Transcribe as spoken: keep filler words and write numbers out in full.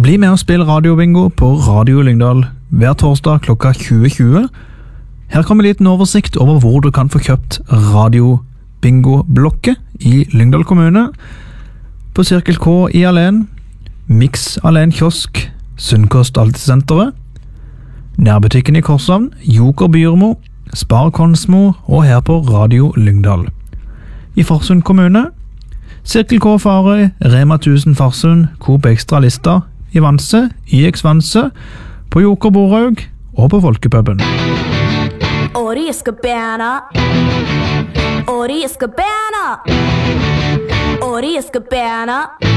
Bli med og spill radiobingo på Radio Lyngdal hver torsdag klokka tjue tjue. Her kommer en liten oversikt over hvor du kan få kjøpt radiobingo-blokket i Lyngdal kommune. På Cirkel K i Alen, Mix Alen Kiosk, Sunnkost Alltidssenteret, Nærbutikken i Korshavn, Joker Byrmo, Spar Konsmo og her på Radio Lyngdal. I Farsund kommune, Cirkel K Farøy, Rema tusen Farsund, Coop Extra Lista, i Vanse, I X Vanse, på Joker Borhaug og på Folkepuben. Ori Escabana, Ori Escabana, Ori Escabana.